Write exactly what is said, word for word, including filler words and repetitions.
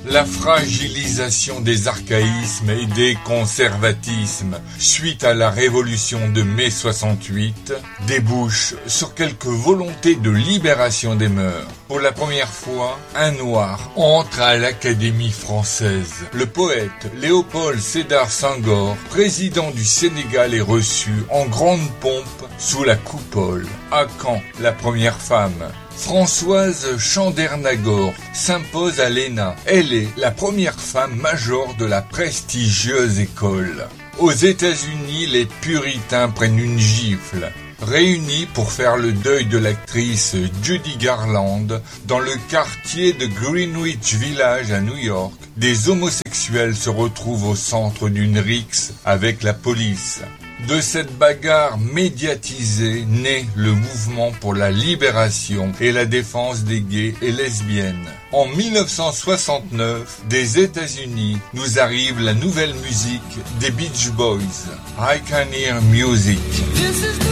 La fragilisation des archaïsmes et des conservatismes suite à la révolution de mai soixante-huit débouche sur quelques volontés de libération des mœurs. Pour la première fois, un noir entre à l'Académie française. Le poète Léopold Sédar Senghor, président du Sénégal, est reçu en grande pompe sous la coupole. À Caen, la première femme, Françoise Chandernagor, s'impose à l'E N A. Elle est la première femme major de la prestigieuse école. Aux États-Unis, les puritains prennent une gifle. Réunis pour faire le deuil de l'actrice Judy Garland dans le quartier de Greenwich Village à New York, des homosexuels se retrouvent au centre d'une rixe avec la police. De cette bagarre médiatisée naît le mouvement pour la libération et la défense des gays et lesbiennes. En mille neuf cent soixante-neuf, des États-Unis, nous arrive la nouvelle musique des Beach Boys, I Can Hear Music.